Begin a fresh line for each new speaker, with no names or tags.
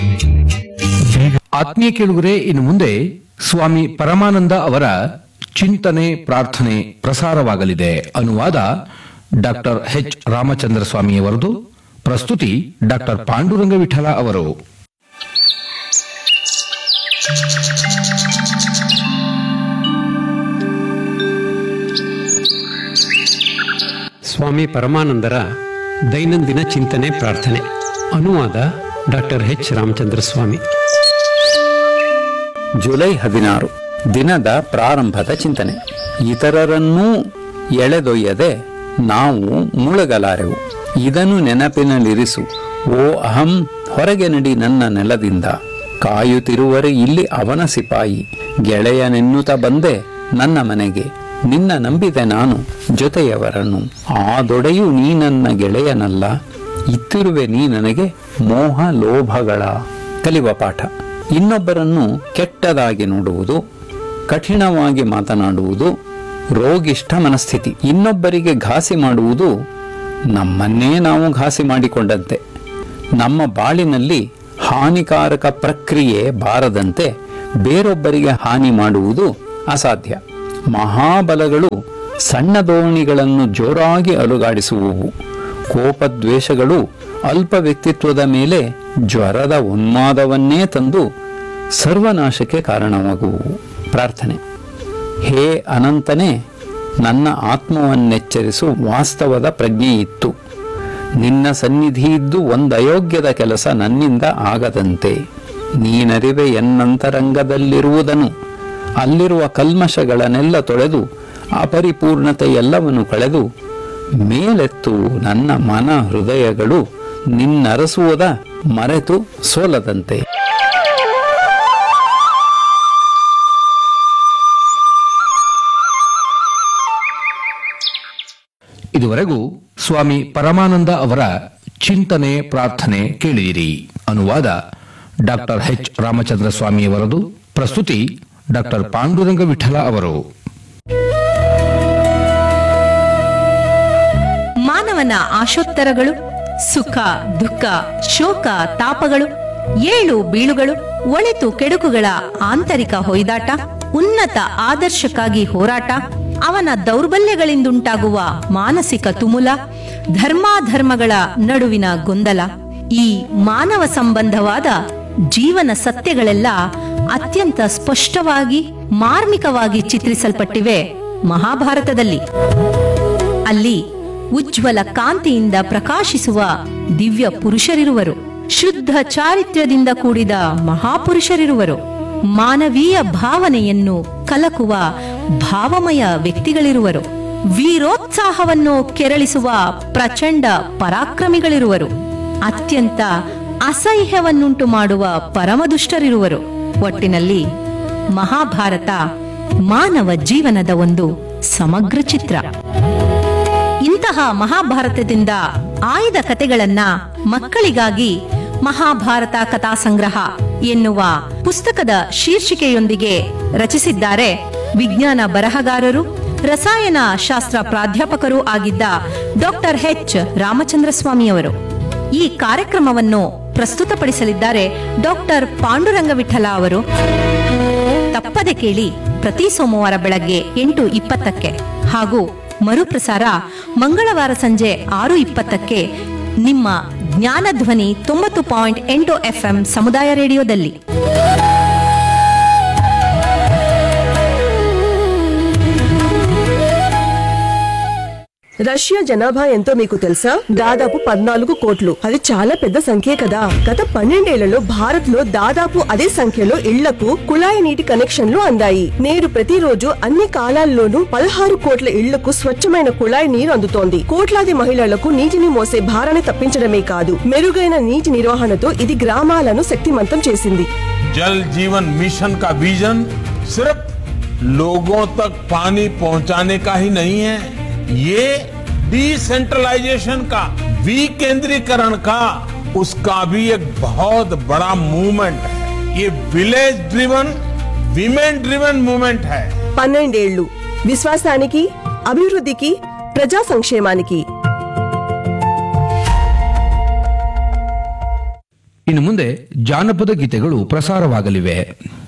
ಆತ್ಮೀಯ ಕೇಳುಗರೆ, ಇನ್ನು ಮುಂದೆ ಸ್ವಾಮಿ ಪರಮಾನಂದ ಅವರ ಚಿಂತನೆ ಪ್ರಾರ್ಥನೆ ಪ್ರಸಾರವಾಗಲಿದೆ. ಅನುವಾದ ಡಾಕ್ಟರ್ ಎಚ್ ರಾಮಚಂದ್ರ ಸ್ವಾಮಿಯವರದು. ಪ್ರಸ್ತುತಿ ಡಾಕ್ಟರ್ ಪಾಂಡುರಂಗ ವಿಠಲ ಅವರು.
ಸ್ವಾಮಿ ಪರಮಾನಂದರ ದೈನಂದಿನ ಚಿಂತನೆ ಪ್ರಾರ್ಥನೆ. ಅನುವಾದ ಡಾಕ್ಟರ್ ಎಚ್ ರಾಮಚಂದ್ರ ಸ್ವಾಮಿ.
ಜುಲೈ 16 ದಿನದ ಪ್ರಾರಂಭದ ಚಿಂತನೆ. ಇತರರನ್ನೂ ಎಳೆದೊಯ್ಯದೆ ನಾವು ಮುಳುಗಲಾರೆವು. ಇದನ್ನು ನೆನಪಿನಲ್ಲಿರಿಸು. ಓ ಅಹಂ, ಹೊರಗೆ ನಡಿ ನನ್ನ ನೆಲದಿಂದ. ಕಾಯುತ್ತಿರುವರೆ ಇಲ್ಲಿ ಅವನ ಸಿಪಾಯಿ. ಗೆಳೆಯನೆನ್ನುತ್ತ ಬಂದೆ ನನ್ನ ಮನೆಗೆ. ನಿನ್ನ ನಂಬಿದೆ ನಾನು ಜೊತೆಯವರನ್ನು. ಆ ದೊಡೆಯು ನೀ ನನ್ನ ಗೆಳೆಯನಲ್ಲ. ಇತ್ತಿರುವೆ ನೀ ನನಗೆ ಮೋಹ ಲೋಭಗಳ. ಕಲಿಯುವ ಪಾಠ. ಇನ್ನೊಬ್ಬರನ್ನು ಕೆಟ್ಟದಾಗಿ ನೋಡುವುದು, ಕಠಿಣವಾಗಿ ಮಾತನಾಡುವುದು ರೋಗಿಷ್ಠ ಮನಸ್ಥಿತಿ. ಇನ್ನೊಬ್ಬರಿಗೆ ಘಾಸಿ ಮಾಡುವುದು ನಮ್ಮನ್ನೇ ನಾವು ಘಾಸಿ ಮಾಡಿಕೊಂಡಂತೆ. ನಮ್ಮ ಬಾಳಿನಲ್ಲಿ ಹಾನಿಕಾರಕ ಪ್ರಕ್ರಿಯೆ ಬಾರದಂತೆ ಬೇರೊಬ್ಬರಿಗೆ ಹಾನಿ ಮಾಡುವುದು ಅಸಾಧ್ಯ. ಮಹಾಬಲಗಳು ಸಣ್ಣ ದೋಣಿಗಳನ್ನು ಜೋರಾಗಿ ಅಲುಗಾಡಿಸುವುವು. ಕೋಪದ್ವೇಷಗಳು ಅಲ್ಪ ವ್ಯಕ್ತಿತ್ವದ ಮೇಲೆ ಜ್ವರದ ಉನ್ಮಾದವನ್ನೇ ತಂದು ಸರ್ವನಾಶಕ್ಕೆ ಕಾರಣವಾಗುವುವು. ಪ್ರಾರ್ಥನೆ. ಹೇ ಅನಂತನೇ, ನನ್ನ ಆತ್ಮವನ್ನೆಚ್ಚರಿಸು. ವಾಸ್ತವದ ಪ್ರಜ್ಞೆ ಇತ್ತು. ನಿನ್ನ ಸನ್ನಿಧಿಯಿದ್ದು ಒಂದಯೋಗ್ಯದ ಕೆಲಸ ನನ್ನಿಂದ ಆಗದಂತೆ. ನೀನರಿವೆ ಎನ್ನಂತರಂಗದಲ್ಲಿರುವುದನ್ನು. ಅಲ್ಲಿರುವ ಕಲ್ಮಶಗಳನ್ನೆಲ್ಲ ತೊಳೆದು ಅಪರಿಪೂರ್ಣತೆ ಎಲ್ಲವನ್ನು ಕಳೆದು ಮೇಲೆತ್ತು ನನ್ನ ಮನ ಹೃದಯಗಳು ನಿನ್ನರಸುವುದ ಮರೆತು ಸೋಲದಂತೆ.
ಇದುವರೆಗೂ ಸ್ವಾಮಿ ಪರಮಾನಂದ ಅವರ ಚಿಂತನೆ ಪ್ರಾರ್ಥನೆ ಕೇಳಿದಿರಿ. ಅನುವಾದ ಡಾಕ್ಟರ್ ಎಚ್ ರಾಮಚಂದ್ರ ಸ್ವಾಮಿಯವರದು. ಪ್ರಸ್ತುತಿ ಡಾಕ್ಟರ್ ಪಾಂಡುರಂಗ ವಿಠಲ ಅವರು.
ಮಾನವನ ಆಶೋತ್ತರಗಳು, ಸುಖ ದುಃಖ ಶೋಕ ತಾಪಗಳು, ಏಳು ಬೀಳುಗಳು, ಒಳಿತು ಕೆಡುಕುಗಳ ಆಂತರಿಕ ಹೊಯ್ದಾಟ, ಉನ್ನತ ಆದರ್ಶಕ್ಕಾಗಿ ಹೋರಾಟ, ಅವನ ದೌರ್ಬಲ್ಯಗಳಿಂದುಂಟಾಗುವ ಮಾನಸಿಕ ತುಮುಲ, ಧರ್ಮಾಧರ್ಮಗಳ ನಡುವಿನ ಗೊಂದಲ, ಈ ಮಾನವ ಸಂಬಂಧವಾದ ಜೀವನ ಸತ್ಯಗಳೆಲ್ಲ ಅತ್ಯಂತ ಸ್ಪಷ್ಟವಾಗಿ ಮಾರ್ಮಿಕವಾಗಿ ಚಿತ್ರಿಸಲ್ಪಟ್ಟಿವೆ ಮಹಾಭಾರತದಲ್ಲಿ. ಅಲ್ಲಿ ಉಜ್ವಲ ಕಾಂತಿಯಿಂದ ಪ್ರಕಾಶಿಸುವ ದಿವ್ಯ ಪುರುಷರಿರುವರು. ಶುದ್ಧ ಚಾರಿತ್ರ್ಯದಿಂದ ಕೂಡಿದ ಮಹಾಪುರುಷರಿರುವರು. ಮಾನವೀಯ ಭಾವನೆಯನ್ನು ಕಲಕುವ ಭಾವಮಯ ವ್ಯಕ್ತಿಗಳಿರುವರು. ವೀರೋತ್ಸಾಹವನ್ನು ಕೆರಳಿಸುವ ಪ್ರಚಂಡ ಪರಾಕ್ರಮಿಗಳಿರುವರು. ಅತ್ಯಂತ ಅಸಹ್ಯವನ್ನುಂಟು ಮಾಡುವ ಪರಮದುಷ್ಟರಿರುವರು. ಒಟ್ಟಿನಲ್ಲಿ ಮಹಾಭಾರತ ಮಾನವ ಜೀವನದ ಒಂದು ಸಮಗ್ರ ಚಿತ್ರ. ಇಂತಹ ಮಹಾಭಾರತದಿಂದ ಆಯ್ದ ಕಥೆಗಳನ್ನ ಮಕ್ಕಳಿಗಾಗಿ ಮಹಾಭಾರತ ಕಥಾ ಸಂಗ್ರಹ ಎನ್ನುವ ಪುಸ್ತಕದ ಶೀರ್ಷಿಕೆಯೊಂದಿಗೆ ರಚಿಸಿದ್ದಾರೆ ವಿಜ್ಞಾನ ಬರಹಗಾರರು, ರಸಾಯನ ಶಾಸ್ತ್ರ ಪ್ರಾಧ್ಯಾಪಕರೂ ಆಗಿದ್ದ ಡಾಕ್ಟರ್ ಎಚ್ ರಾಮಚಂದ್ರ ಸ್ವಾಮಿಯವರು. ಈ ಕಾರ್ಯಕ್ರಮವನ್ನು ಪ್ರಸ್ತುತಪಡಿಸಲಿದ್ದಾರೆ ಡಾಕ್ಟರ್ ಪಾಂಡುರಂಗ ವಿಠಲ ಅವರು. ತಪ್ಪದೆ ಕೇಳಿ, ಪ್ರತಿ ಸೋಮವಾರ ಬೆಳಗ್ಗೆ 8:20 ಹಾಗೂ ಮರುಪ್ರಸಾರ ಮಂಗಳವಾರ ಸಂಜೆ 6:20 ನಿಮ್ಮ ಜ್ಞಾನಧ್ವನಿ 90.8 FM ಸಮುದಾಯ ರೇಡಿಯೋದಲ್ಲಿ.
రష్యా జనాభా ఎంతో మీకు తెలుసా? దాదాపు 14 కోట్లు. అది చాలా పెద్ద సంఖ్యే కదా. గత 12 ఏళ్లలో భారత్ లో దాదాపు అదే సంఖ్యలో ఇళ్లకు కుళాయి నీటి కనెక్షన్లు అందాయి. నేడు ప్రతిరోజు అన్ని కాలాల్లోనూ 16 కోట్ల ఇళ్లకు స్వచ్ఛమైన కుళాయి నీరు అందుతోంది. కోట్లాది మహిళలకు నీటిని మోసే భారాన్ని తప్పించడమే కాదు, మెరుగైన నీటి నిర్వహణతో ఇది గ్రామాలను శక్తిమంతం చేసింది.
जल जीवन मिशन का विजन सिर्फ लोगों तक पानी पहुंचाने का ही नहीं है, ये डिसेंट्रलाइजेशन का, विकेंद्रीकरण का, उसका भी एक बहुत बड़ा मूवमेंट है. ये village driven, women driven movement है.
12 ఏళ్లు విశ్వాసానికి, అభివృద్ధికి, ప్రజా సంక్షేమానికి.
ಇನ್ನು ಮುಂದೆ ಜಾನಪದ ಗೀತೆಗಳು ಪ್ರಸಾರವಾಗಲಿವೆ.